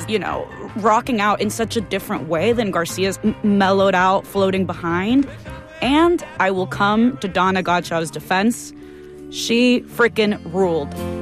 rocking out in such a different way than Garcia's mellowed out, floating behind. And I will come to Donna Godchaux's defense. She freaking ruled.